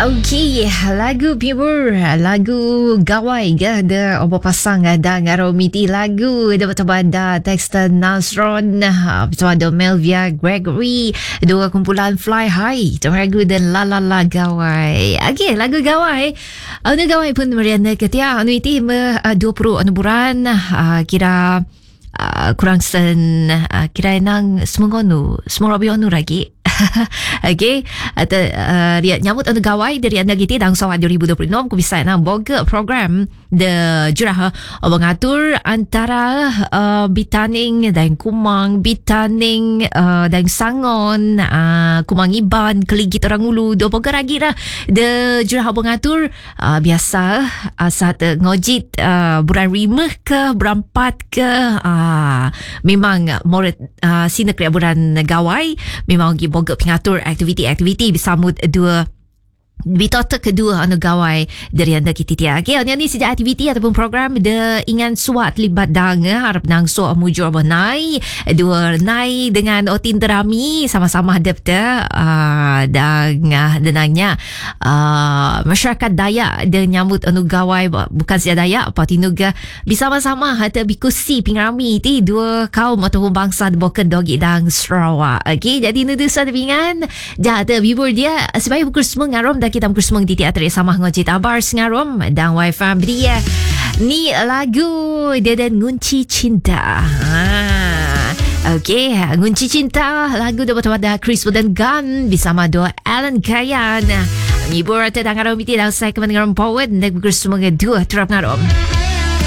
Okey, lagu Pibur, lagu Gawai ke ada obo pasang ada ngaro miti lagu ada betul-betul Dexter Nasron betul ada Melvia Gregory dua kumpulan Fly High tu lagu dan La La La Gawai. Okey, lagu Gawai anu Gawai pun meriana ketia anu iti 20 anu bulan kira kurang sen kira nang semengonu semorobionu lagi. Okay, dia nyambut anu Gawai dari anda gitu dalam tahun 2026 ku bisa nang boga program de jurah mengatur antara bitaning dan kumang bitaning dan sangon kumang iban keligit orang ulu do boga lagi lah de jurah mengatur biasa saat ngojit bulan 5 ke bulan 4 ke memang morat sina kria bulan Gawai memang gi boga pengatur aktiviti-aktiviti bersambut dua Bitotok kedua anu Gawai dari anda kita dia. Okay, ni sejak aktiviti ataupun program de ingan suat libat dang harap nang so mujur benai dua nai dengan otin terami sama-sama adapter dan denangnya masyarakat Dayak de nyambut anu Gawai bukan saja Dayak patinuga bersama-sama hata bikusi pingrami ti dua kaum ataupun bangsa de boken dogi dang Sarawak. Okay, jadi nu desa pingan jata bibur dia sebagai bukur semua ngarom kita bersemang di teater sama ngojit abar sengarom dan wifi dia ni lagu dia dan ngunci cinta. Okey, ngunci cinta lagu dapat pada Chris dan Gun bersama dua Alan Kayan. Mibur tentang ngarom itu dalam segmen ngarom forward dan bersemang dua terap ngarom.